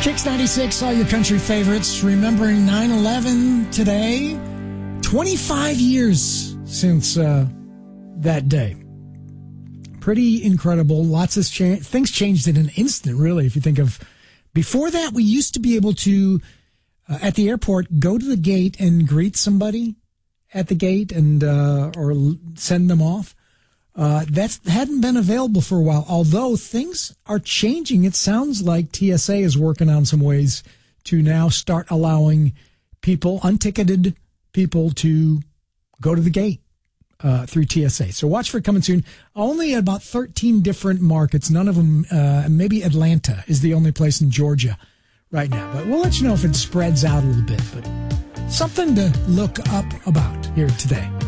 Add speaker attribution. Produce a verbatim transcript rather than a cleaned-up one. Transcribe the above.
Speaker 1: Kicks ninety-six, all your country favorites. Remembering nine eleven today. twenty-five years since uh, that day. Pretty incredible. Lots of cha- things changed in an instant, really, if you think of... Before that, we used to be able to, uh, at the airport, go to the gate and greet somebody at the gate and uh, or l- send them off. Uh, that hadn't been available for a while, although things are changing. It sounds like T S A is working on some ways to now start allowing people, unticketed people, to go to the gate uh, through T S A. So watch for it coming soon. Only about thirteen different markets. None of them, uh, maybe Atlanta is the only place in Georgia right now. But we'll let you know if it spreads out a little bit. But something to look up about here today.